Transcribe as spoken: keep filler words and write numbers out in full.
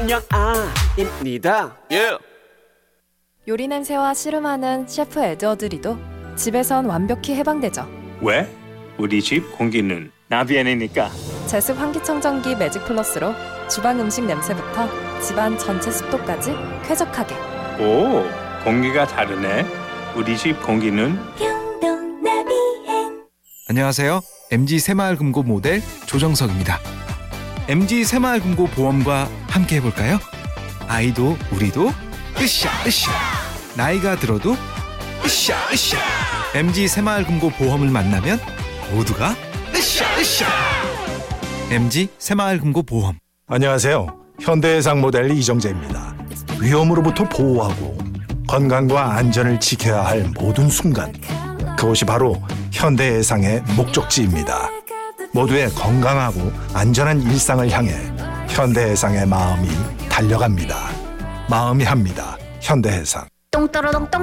김영아입니다. 예. 요리 냄새와 씨름하는 셰프 에드워드리도 집에선 완벽히 해방되죠. 왜? 우리 집 공기는 나비엔이니까. 제습 환기청정기 매직 플러스로 주방 음식 냄새부터 집안 전체 습도까지 쾌적하게. 오, 공기가 다르네. 우리 집 공기는 안녕하세요. 엠지 새마을금고 모델 조정석입니다. 엠지 새마을금고 보험과 함께 해볼까요? 아이도 우리도 으쌰 으쌰, 나이가 들어도 으쌰 으쌰. 엠지 새마을금고 보험을 만나면 모두가 으쌰 으쌰. 엠지 새마을금고 보험. 안녕하세요. 현대해상 모델 이정재입니다. 위험으로부터 보호하고 건강과 안전을 지켜야 할 모든 순간, 그것이 바로 현대해상의 목적지입니다. 모두의 건강하고 안전한 일상을 향해 현대해상의 마음이 달려갑니다. 마음이 합니다. 현대해상. 똥또로똥